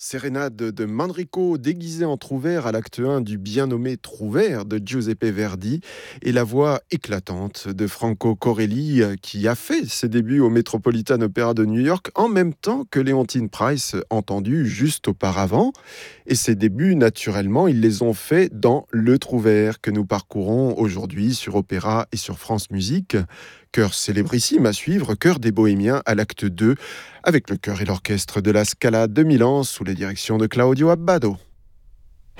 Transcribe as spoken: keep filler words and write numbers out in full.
Sérénade de Manrico déguisé en Trouvère à l'acte un du bien nommé Trouvère de Giuseppe Verdi et la voix éclatante de Franco Corelli euh, qui a fait ses débuts au Metropolitan Opera de New York en même temps que Leontine Price entendu juste auparavant. Et ses débuts, naturellement, ils les ont faits dans Le Trouvère que nous parcourons aujourd'hui sur Opéra et sur France Musique. Chœur célébrissime à suivre, chœur des Bohémiens à l'acte deux avec le chœur et l'orchestre de la Scala de Milan sous la direction de Claudio Abbado.